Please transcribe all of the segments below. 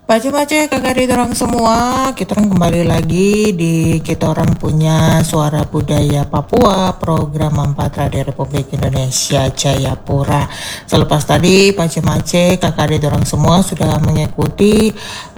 Baca-baca kakak di orang semua, kita orang kembali lagi di kita orang punya Suara Budaya Papua, program 4 Radio Republik Indonesia Jayapura. Selepas tadi baca-baca kakak di orang semua sudah mengikuti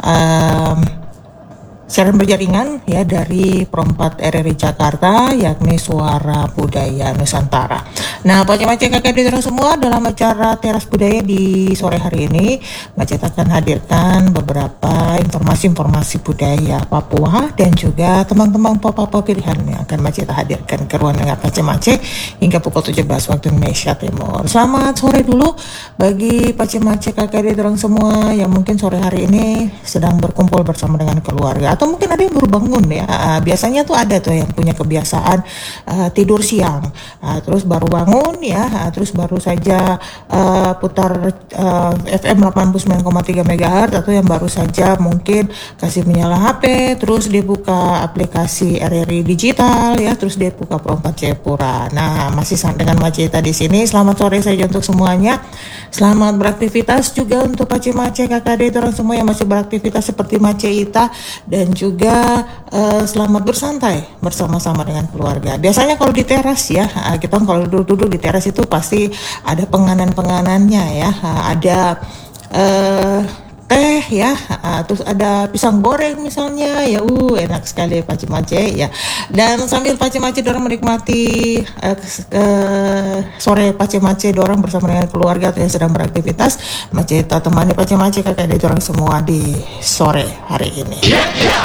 siaran berjaringan ya dari Perempat RRI Jakarta, yakni Suara Budaya Nusantara. Nah, macam-macam kakak orang semua, dalam acara Teras Budaya di sore hari ini, Macet akan hadirkan beberapa informasi budaya Papua dan juga teman-teman Papua pilihan yang akan Macet hadirkan ke ruang dengar macam-macam hingga pukul 17 waktu Indonesia Timur. Selamat sore dulu bagi macam-macam kakak orang semua yang mungkin sore hari ini sedang berkumpul bersama dengan keluarga, atau mungkin ada yang baru bangun ya. Biasanya tuh ada tuh yang punya kebiasaan tidur siang, terus baru bangun ya, terus baru saja putar FM 89,3 MHz, atau yang baru saja mungkin kasih menyala HP, terus dia buka aplikasi RRI digital ya, terus dia buka Perempat Jayapura. Nah, masih dengan Maceta di sini. Selamat sore saja untuk semuanya. Selamat beraktivitas juga untuk Pace-Mace kakak adik orang semua yang masih beraktivitas seperti Maceta, dan juga selamat bersantai bersama-sama dengan keluarga. Biasanya kalau di teras ya, kita kalau duduk di teras itu pasti ada penganan-penganannya ya, ada teh ya, terus ada pisang goreng misalnya ya, enak sekali Pace-Mace ya. Dan sambil Pace-Mace dorang menikmati sore Pace-Mace dorang bersama dengan keluarga atau yang sedang beraktivitas, Maceta temani Pace-Mace kakak adik dorang semua di sore hari ini.